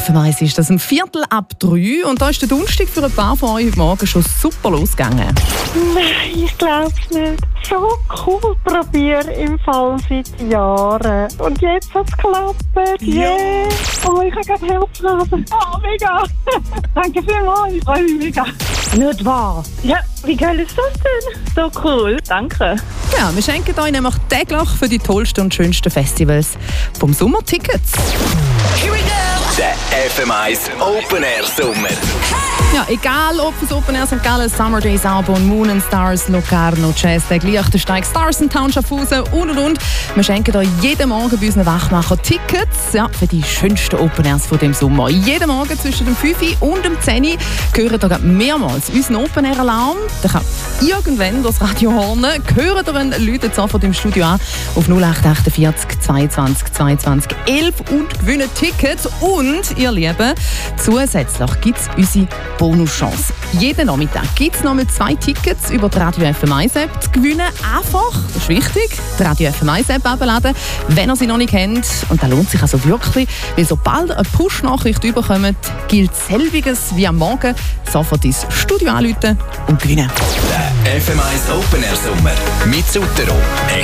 FM 1 ist das 2:15 und da ist der Donnerstag für ein paar von euch heute Morgen schon super losgegangen. Nein, ich glaube es nicht. So cool, probiere im Fall seit Jahren. Und jetzt hat es geklappt. Yeah. Oh, ich habe gerade Herzrasen. Oh, mega. Danke vielmals, ich freue mich mega. Nicht wahr? Ja, wie geil ist das denn? So cool, danke. Ja, wir schenken euch nämlich täglich für die tollsten und schönsten Festivals vom Sommer Tickets. Here we go! Der FM 1 Open Air Sommer. Ja, egal ob das Open Air St. Gallen, Summer Days Albon, Moon and Stars, Locarno, Jazztag, Liechtenstein, Stars in Town, Schaffhausen und. Wir schenken euch jeden Morgen bei unseren Wachmacher Tickets für die schönsten Open Airs von dem Sommer. Jeden Morgen zwischen dem 5 und dem 10 hören ihr mehrmals unseren Open Air Alarm. Der kann irgendwann das Radio hornen. Hören ihr ihn, läutet sofort im Studio an auf 0848 22 22 11 und gewinnen Tickets. Und, ihr Lieben, zusätzlich gibt es unsere Bonuschance. Jeden Nachmittag gibt es noch mal 2 Tickets über die Radio FM 1 App zu gewinnen. Einfach, das ist wichtig, die Radio FM 1 App abladen, wenn ihr sie noch nicht kennt. Und das lohnt sich also wirklich, weil sobald eine Push-Nachricht überkommt, gilt selbiges wie am Morgen. Sofort ins Studio anrufen und gewinnen. Der FM 1 Open Air Sommer mit Sutero.